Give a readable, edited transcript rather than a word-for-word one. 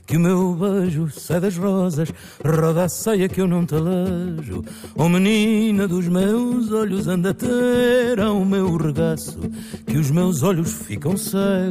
que o meu beijo sai das rosas, roda a saia que eu não te alejo. Oh menina dos meus olhos, anda a ter ao meu regaço, que os meus olhos ficam cegos